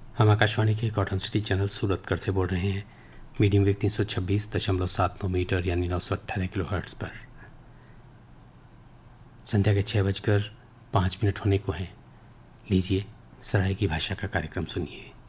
हम आकाशवाणी के cotton city channel Suratgarh से बोल रहे हैं। मीडियम वेव 326.79 मीटर यानी 918 किलो हर्ट्ज़ पर। संध्या के 6:05 होने को हैं। लीजिए सराय की भाषा का कार्यक्रम सुनिए।